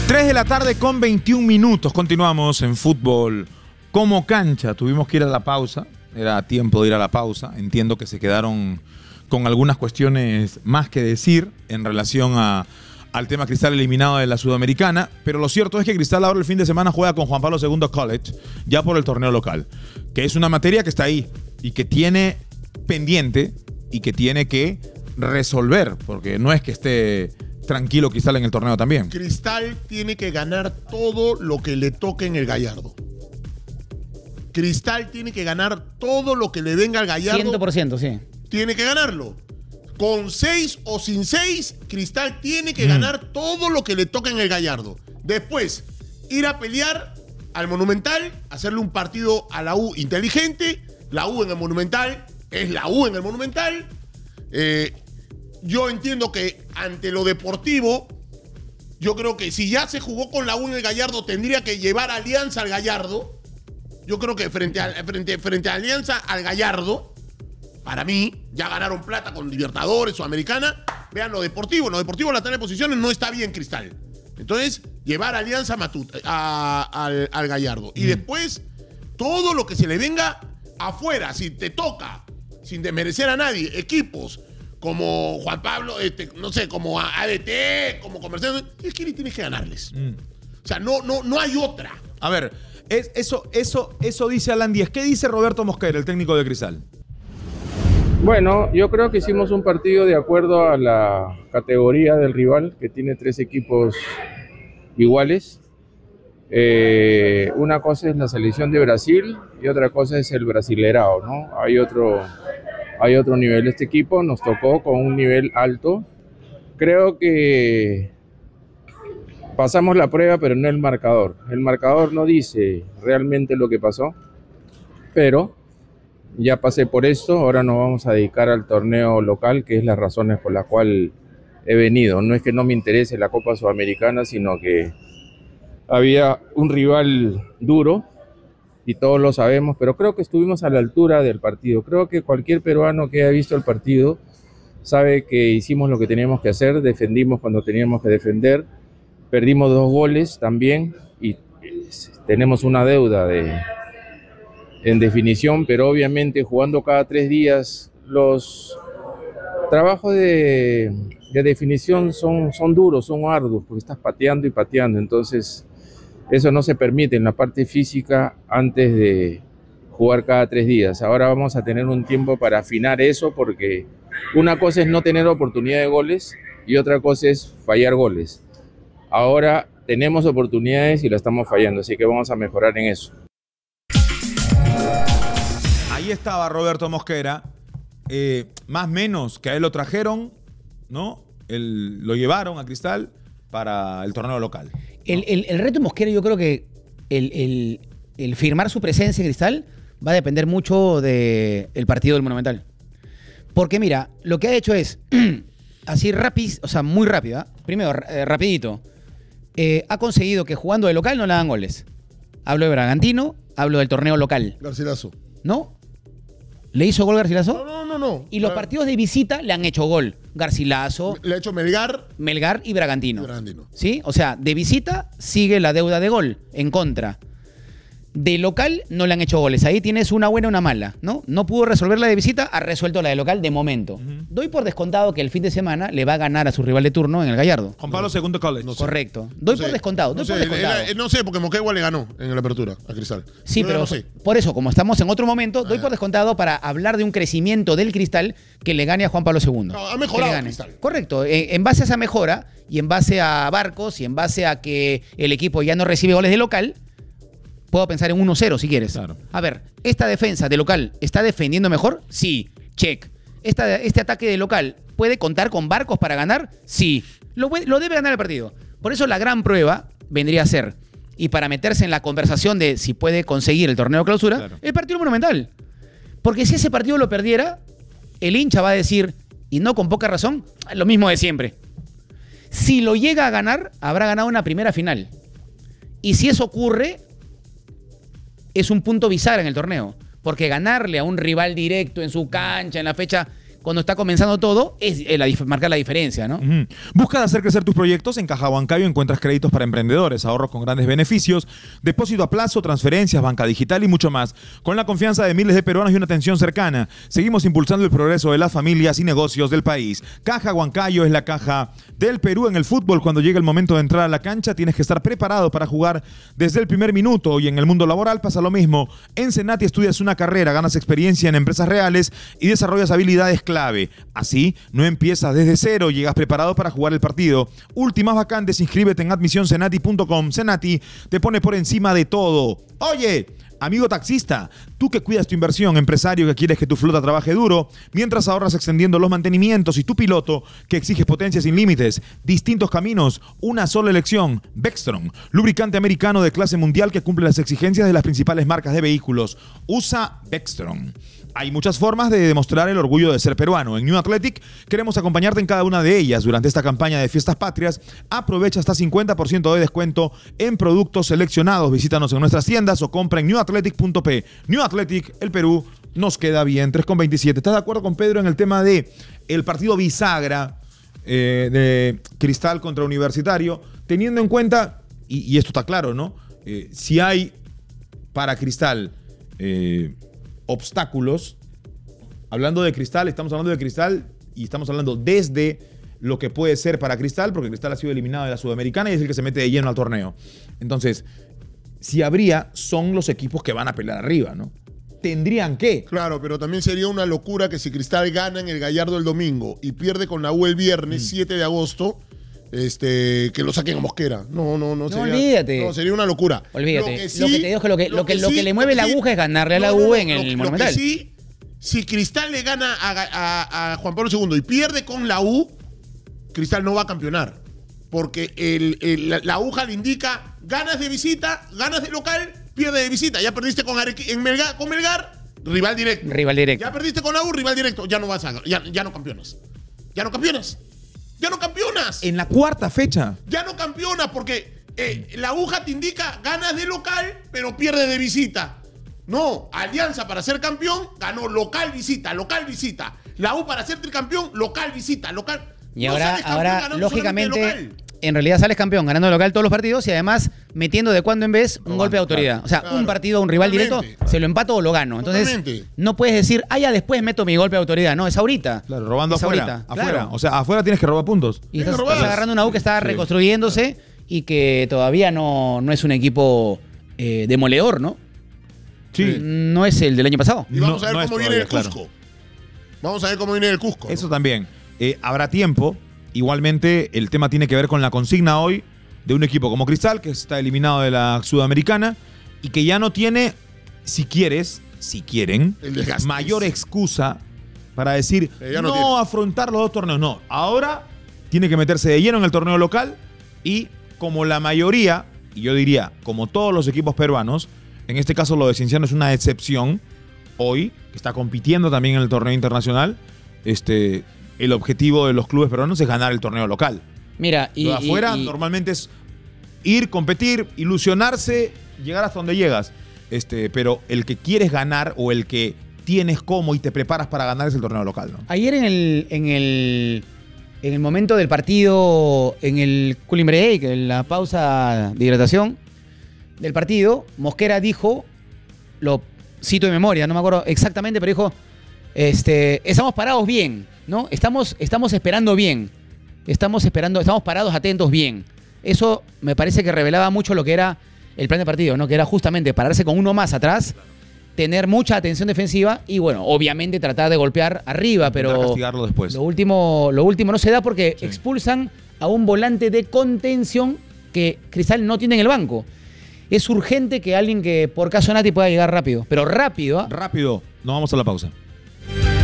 3 de la tarde con 21 minutos. Continuamos en Fútbol como Cancha. Tuvimos que ir a la pausa. Era tiempo de ir a la pausa. Entiendo que se quedaron con algunas cuestiones más que decir en relación al tema Cristal eliminado de la Sudamericana. Pero lo cierto es que Cristal ahora el fin de semana juega con Juan Pablo II College, ya por el torneo local. Que es una materia que está ahí y que tiene pendiente y que tiene que resolver. Porque no es que esté tranquilo Cristal en el torneo también. Cristal tiene que ganar todo lo que le toque en el Gallardo. Cristal tiene que ganar todo lo que le venga al Gallardo. 100%, sí. Tiene que ganarlo. Con 6 o sin 6, Cristal tiene que ganar todo lo que le toque en el Gallardo. Después, ir a pelear al Monumental, hacerle un partido a la U inteligente. La U en el Monumental es la U en el Monumental. Yo entiendo que ante lo deportivo, yo creo que si ya se jugó con la U en el Gallardo, tendría que llevar Alianza al Gallardo. Yo creo que frente a Alianza al Gallardo, para mí, ya ganaron plata con Libertadores, Sudamericana. Vean lo deportivo. Lo deportivo, la tabla de posiciones no está bien, Cristal. Entonces, llevar a Alianza al Gallardo. Y después, todo lo que se le venga afuera, si te toca, sin desmerecer a nadie, equipos como Juan Pablo, no sé, como ADT, como Comercial, tienes que ganarles. O sea, no hay otra. A ver, eso dice Alan Díaz. ¿Qué dice Roberto Mosquera, el técnico de Cristal? Bueno, yo creo que hicimos un partido de acuerdo a la categoría del rival, que tiene 3 equipos iguales. Una cosa es la selección de Brasil y otra cosa es el Brasilerao, ¿no? Hay otro nivel. Este equipo nos tocó con un nivel alto. Creo que pasamos la prueba, pero no el marcador. El marcador no dice realmente lo que pasó, pero ya pasé por esto. Ahora nos vamos a dedicar al torneo local, que es las razones por las cuales he venido. No es que no me interese la Copa Sudamericana, sino que había un rival duro, y todos lo sabemos, pero creo que estuvimos a la altura del partido. Creo que cualquier peruano que haya visto el partido sabe que hicimos lo que teníamos que hacer, defendimos cuando teníamos que defender, perdimos 2 goles también y tenemos una deuda en definición, pero obviamente jugando cada 3 días los trabajos de definición son duros, son arduos, porque estás pateando y pateando. Entonces eso no se permite en la parte física antes de jugar cada 3 días. Ahora vamos a tener un tiempo para afinar eso, porque una cosa es no tener oportunidad de goles y otra cosa es fallar goles. Ahora tenemos oportunidades y la estamos fallando, así que vamos a mejorar en eso. Ahí estaba Roberto Mosquera. Más o menos que a él lo trajeron, ¿no? Lo llevaron a Cristal para el torneo local. El reto de Mosquera, yo creo que el firmar su presencia en Cristal va a depender mucho del partido del Monumental. Porque mira, lo que ha hecho es así rápido, o sea, muy rápido. Primero, rapidito. Ha conseguido que jugando de local no le hagan goles. Hablo de Bragantino, hablo del torneo local. Garcilaso. ¿No? ¿Le hizo gol Garcilaso? No. Y los partidos de visita le han hecho gol. Garcilaso. Le ha hecho Melgar y Bragantino. ¿Sí? O sea, de visita sigue la deuda de gol en contra. De local no le han hecho goles. Ahí tienes una buena y una mala, ¿no? No pudo resolver la de visita, ha resuelto la de local de momento. Doy por descontado que el fin de semana le va a ganar a su rival de turno en el Gallardo. Juan Pablo II College. No sé. Correcto. Doy por descontado. No sé, porque Moquegua le ganó en la apertura a Cristal. Sí, pero no sé. Por eso, como estamos en otro momento, doy por descontado para hablar de un crecimiento del Cristal que le gane a Juan Pablo II. No, ha mejorado Cristal. Correcto. En base a esa mejora y en base a Barcos y en base a que el equipo ya no recibe goles de local, puedo pensar en 1-0 si quieres. Claro. A ver, ¿esta defensa de local está defendiendo mejor? Sí, check. ¿Este ataque de local puede contar con Barcos para ganar? Sí. Lo debe ganar el partido. Por eso la gran prueba vendría a ser, y para meterse en la conversación de si puede conseguir el torneo de clausura, claro, el partido Monumental. Porque si ese partido lo perdiera, el hincha va a decir, y no con poca razón, lo mismo de siempre. Si lo llega a ganar, habrá ganado una primera final. Y si eso ocurre, es un punto bisagra en el torneo. Porque ganarle a un rival directo en su cancha, en la fecha cuando está comenzando todo, es marcar la diferencia, ¿no? Busca hacer crecer tus proyectos. En Caja Huancayo encuentras créditos para emprendedores, ahorros con grandes beneficios, depósito a plazo, transferencias, banca digital y mucho más. Con la confianza de miles de peruanos y una atención cercana, seguimos impulsando el progreso de las familias y negocios del país. Caja Huancayo es la caja del Perú en el fútbol. Cuando llega el momento de entrar a la cancha, tienes que estar preparado para jugar desde el primer minuto. Y en el mundo laboral pasa lo mismo. En Senati estudias una carrera, ganas experiencia en empresas reales y desarrollas habilidades clave. Así, no empiezas desde cero, llegas preparado para jugar el partido. Últimas vacantes, inscríbete en admisioncenati.com. Senati te pone por encima de todo. Oye, amigo taxista, tú que cuidas tu inversión, empresario que quieres que tu flota trabaje duro, mientras ahorras extendiendo los mantenimientos, y tu piloto que exiges potencia sin límites, distintos caminos, una sola elección. Vectron, lubricante americano de clase mundial que cumple las exigencias de las principales marcas de vehículos. Usa Vectron. Hay muchas formas de demostrar el orgullo de ser peruano. En New Athletic queremos acompañarte en cada una de ellas. Durante esta campaña de Fiestas Patrias, aprovecha hasta 50% de descuento en productos seleccionados. Visítanos en nuestras tiendas o compra en newathletic.p. New Athletic, el Perú nos queda bien. 3,27. ¿Estás de acuerdo con Pedro en el tema de el partido bisagra de Cristal contra Universitario? Teniendo en cuenta, y esto está claro, ¿no? Si hay para Cristal obstáculos, hablando de Cristal, estamos hablando de Cristal y estamos hablando desde lo que puede ser para Cristal, porque Cristal ha sido eliminado de la Sudamericana y es el que se mete de lleno al torneo. Entonces, si habría, son los equipos que van a pelear arriba, ¿no? Tendrían que. Claro, pero también sería una locura que si Cristal gana en el Gallardo el domingo y pierde con la U el viernes 7 de agosto, que lo saquen a Mosquera. No sería, olvídate. No, sería una locura. Olvídate. Lo que te digo es que lo que le mueve la aguja es ganarle a la U en el Monumental. Lo que sí, si Cristal le gana a Juan Pablo II y pierde con la U, Cristal no va a campeonar. Porque la aguja le indica ganas de visita, ganas de local, pierde de visita. Ya perdiste con Melgar, rival directo. Rival directo. Ya perdiste con la U, rival directo. Ya no vas a, ya no campeonas. Ya no campeonas. Ya no campeonas. En la cuarta fecha. Ya no campeonas porque la aguja te indica ganas de local, pero pierde de visita. No, Alianza para ser campeón ganó local, visita, local, visita. La U para ser tricampeón, local, visita, local. Y ahora lógicamente, en realidad sales campeón ganando local todos los partidos y además metiendo de cuando en vez un golpe de autoridad. O sea, un partido a un rival directo, se lo empato o lo gano. Entonces, no puedes decir, ya después meto mi golpe de autoridad. No, es ahorita. Claro, robando afuera. Claro. O sea, afuera tienes que robar puntos. Y estás agarrando una U que está reconstruyéndose y que todavía no es un equipo demoledor, ¿no? Sí. No es el del año pasado. Y vamos a ver cómo viene el Cusco. Claro. Vamos a ver cómo viene el Cusco. Eso también. Habrá tiempo. Igualmente, el tema tiene que ver con la consigna hoy de un equipo como Cristal, que está eliminado de la Sudamericana y que ya no tiene, si quieren, mayor excusa para decir no afrontar los dos torneos. No, ahora tiene que meterse de lleno en el torneo local y como la mayoría, y yo diría como todos los equipos peruanos, en este caso lo de Cienciano es una excepción hoy, que está compitiendo también en el torneo internacional, el objetivo de los clubes peruanos es ganar el torneo local. Mira, y de afuera normalmente es ir, competir, ilusionarse, llegar hasta donde llegas. Pero el que quieres ganar o el que tienes como y te preparas para ganar es el torneo local, ¿no? Ayer en el momento del partido, en el cooling break, en la pausa de hidratación del partido, Mosquera dijo, lo cito de memoria, no me acuerdo exactamente, pero dijo, estamos parados bien, ¿no? Estamos esperando bien. Estamos parados atentos bien. Eso me parece que revelaba mucho lo que era el plan de partido, ¿no? Que era justamente pararse con uno más atrás, tener mucha atención defensiva y, bueno, obviamente tratar de golpear arriba, pero castigarlo después. Lo último no se da porque expulsan a un volante de contención que Cristal no tiene en el banco. Es urgente que alguien que por caso Nati pueda llegar rápido, pero rápido. Rápido. Nos vamos a la pausa.